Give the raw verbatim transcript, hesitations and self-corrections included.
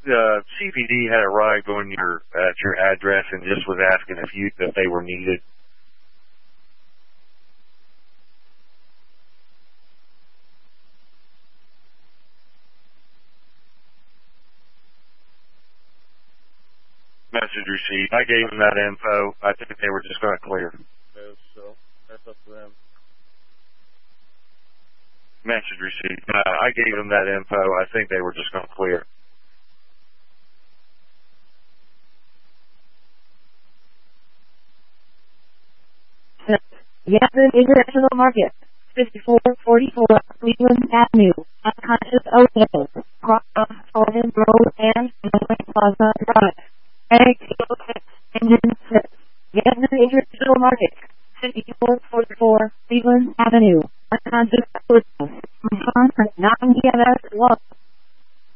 uh, C P D had arrived on your at your address and just was asking if you if they were needed. Message received. I gave them that info. I think they were just going to clear. So that's up to them. Message received. Uh, I gave them that info. I think they were just going to clear. Yatman International Market, fifty-four forty-four Cleveland Avenue, Unconscious Oakdale, Cross Fulton Road and Northwest Plaza Drive. Egg six, Engine six. Yatman International Market, fifty-four forty-four Cleveland Avenue, Unconscious Oakdale. Response nine P M S one.